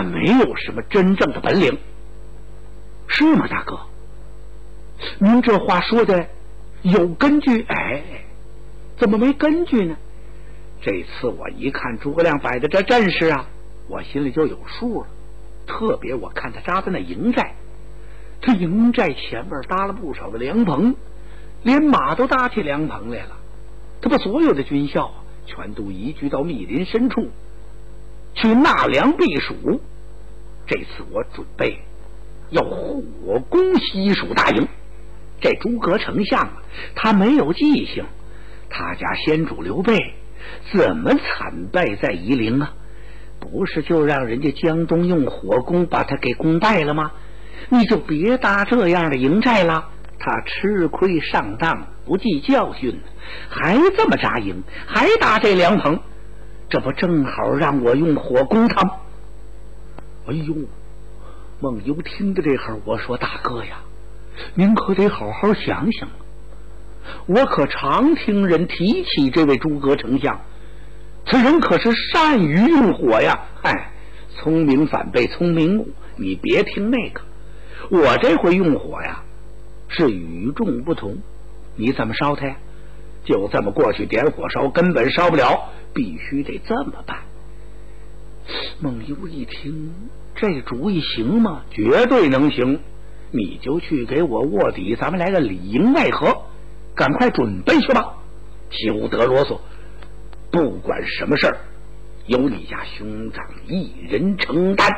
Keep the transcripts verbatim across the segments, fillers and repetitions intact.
他没有什么真正的本领，是吗，大哥？您这话说的有根据？哎，怎么没根据呢？这次我一看诸葛亮摆的这阵势啊，我心里就有数了。特别我看他扎在那营寨，他营寨前面搭了不少的凉棚，连马都搭起凉棚来了。他把所有的军校啊，全都移居到密林深处去纳凉避暑。这次我准备要火攻西蜀大营。这诸葛丞相啊，他没有记性，他家先主刘备怎么惨败在夷陵啊？不是就让人家江东用火攻把他给攻败了吗？你就别搭这样的营寨了。他吃亏上当，不记教训，还这么扎营，还搭这凉棚，这不正好让我用火攻他吗？哎呦，孟幽听的这会儿，我说大哥呀，您可得好好想想，我可常听人提起这位诸葛丞相，此人可是善于用火呀。哎，聪明反被聪明误，你别听那个，我这回用火呀是与众不同。你怎么烧它呀？就这么过去点火烧，根本烧不了，必须得这么办。孟幽一听，这主意行吗？绝对能行。你就去给我卧底，咱们来个里应外合，赶快准备去吧，休得啰嗦。不管什么事儿，由你家兄长一人承担。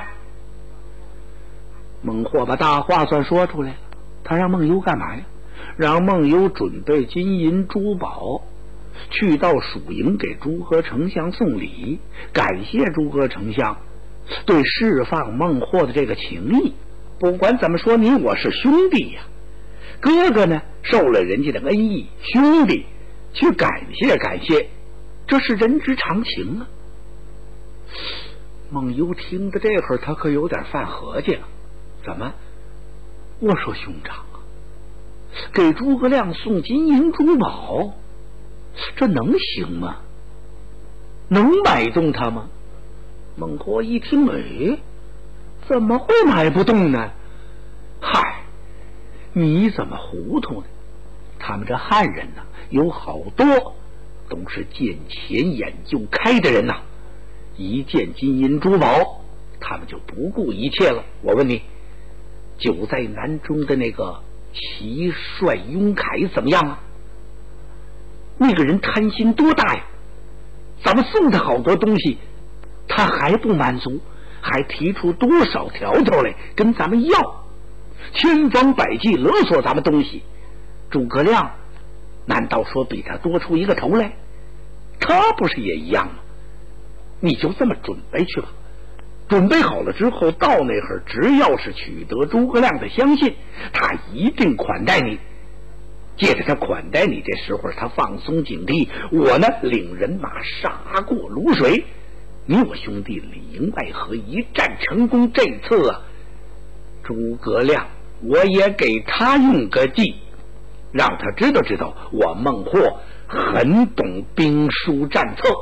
孟获把大话算说出来了，他让孟幽干嘛呀？让孟幽准备金银珠宝，去到蜀营给诸葛丞相送礼，感谢诸葛丞相对释放孟获的这个情谊。不管怎么说，你我是兄弟呀，哥哥呢受了人家的恩义，兄弟去感谢感谢，这是人之常情啊。孟幽听的这会儿，他可有点犯合计了。怎么？我说兄长啊，给诸葛亮送金银珠宝，这能行吗？能买动他吗？孟获一听，哎，怎么会买不动呢？嗨，你怎么糊涂呢？他们这汉人呢，有好多都是见钱眼就开的人呐，一见金银珠宝，他们就不顾一切了。我问你，久在南中的那个齐帅雍凯怎么样啊？那个人贪心多大呀？咱们送他好多东西，他还不满足，还提出多少条条来跟咱们要，千方百计勒索咱们东西。诸葛亮难道说比他多出一个头来？他不是也一样吗？你就这么准备去吧，准备好了之后，到那会儿只要是取得诸葛亮的相信，他一定款待你。借着他款待你这时候，他放松警惕，我呢领人马杀过泸水，你我兄弟里应外合，一战成功。这次啊，诸葛亮我也给他用个计，让他知道知道我孟获很懂兵书战策。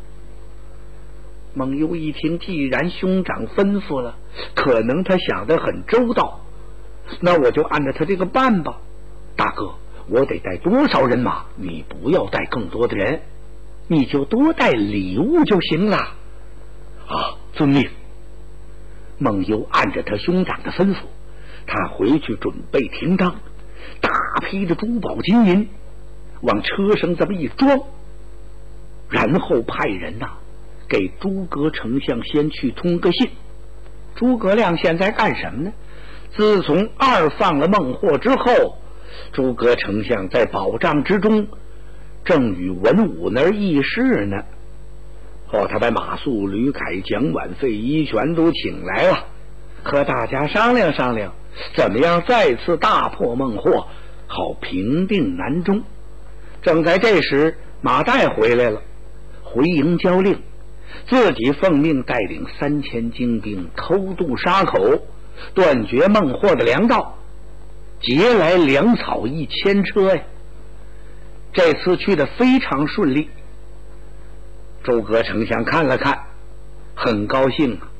孟幽一听，既然兄长吩咐了，可能他想得很周到，那我就按照他这个办吧。大哥，我得带多少人马？你不要带更多的人，你就多带礼物就行了。啊，遵命。孟幽按着他兄长的吩咐，他回去准备停当，大批的珠宝金银往车上这么一装，然后派人呐、啊、给诸葛丞相先去通个信。诸葛亮现在干什么呢？自从二放了孟获之后，诸葛丞相在保障之中正与文武那儿议事呢。哦，他把马谡、吕凯、蒋琬、费祎全都请来了，和大家商量商量，怎么样再次大破孟获，好平定南中。正在这时，马岱回来了，回营交令，自己奉命带领三千精兵偷渡沙口，断绝孟获的粮道，劫来粮草一千车呀。这次去的非常顺利。诸葛丞相看了看，很高兴啊，